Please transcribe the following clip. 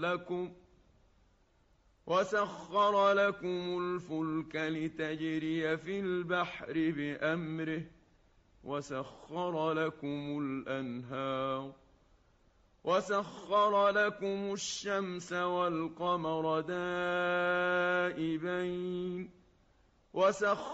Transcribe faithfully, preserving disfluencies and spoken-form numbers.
لكم وسخر لكم الفلك لتجري في البحر بأمره وسخر لكم الأنهار وسخر لكم الشمس والقمر دائبين وسخر